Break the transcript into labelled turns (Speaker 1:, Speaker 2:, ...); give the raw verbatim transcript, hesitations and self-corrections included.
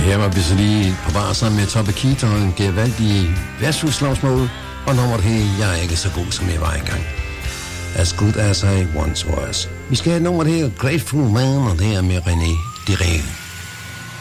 Speaker 1: her var vi så lige på bar sammen med Tobbe Keaton, gevaldige værtshusslagsmål, og nummeret her, jeg er ikke så god, som jeg var engang. As good as I once was. Vi skal have nummeret her, Grateful Man, og det er med René Diré.